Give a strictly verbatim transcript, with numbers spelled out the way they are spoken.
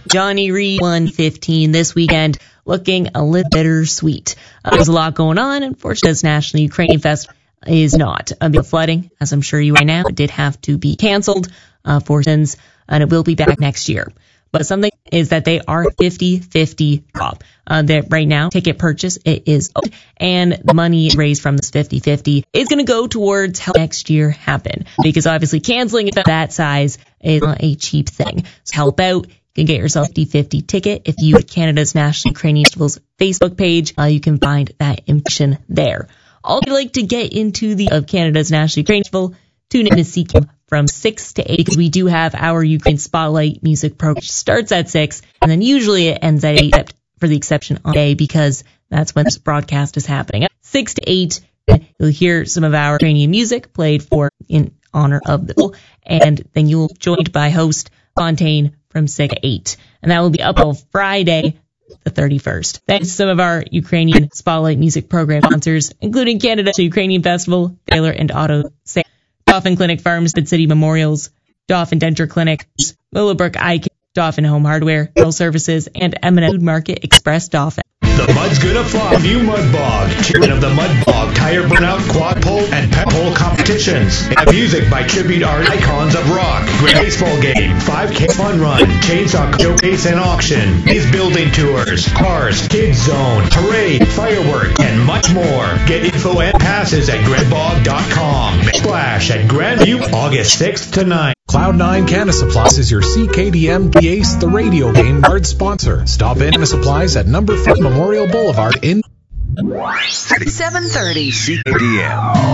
Johnny Reed one fifteen this weekend, looking a little bittersweet. Uh, there's a lot going on. Unfortunately, this National Ukrainian Fest is not. Uh, the flooding, as I'm sure you right now, it did have to be canceled uh, for sins, and it will be back next year. But something is that they are fifty fifty off. Uh, that right now, ticket purchase, it is open, and the money raised from this fifty fifty is going to go towards help next year happen. Because obviously canceling it that size is not a cheap thing. So help out. You can get yourself a fifty fifty ticket if you go to Canada's National Ukrainian Festival's Facebook page. Uh, you can find that information there. All if you'd like to get into the of Canada's National Ukrainian Festival, tune in to C K M from six to eight, because we do have our Ukraine Spotlight music program, which starts at six, and then usually it ends at eight, except for the exception on day, because that's when this broadcast is happening. At six to eight, you'll hear some of our Ukrainian music played for in honor of the people, and then you'll be joined by host Fontaine from six to eight. And that will be up on Friday, the thirty-first. Thanks to some of our Ukrainian Spotlight music program sponsors, including Canada's Ukrainian Festival, Taylor and Auto Sales, Dauphin Clinic Farmstead City Memorials, Dauphin Denture Clinic, Willowbrook Eye Care, Dauphin Home Hardware, Health Services, and M and M Food Market Express Dauphin. The mud's gonna fly. View Mud Bog, chairman of the Mud Bog, tire burnout, quad pole, and pet pole competitions. And music by tribute art icons of rock. Great baseball game, five K fun run, chainsaw showcase and auction, these building tours, cars, kids zone, parade, fireworks, and much more. Get info and passes at grandbog dot com. Splash at Grandview, August sixth to ninth. Cloud nine Canna Supplies is your C K D M Ace the Radio Game card sponsor. Stop in Canna Supplies at number four Memorial Boulevard in seven thirty C K D M.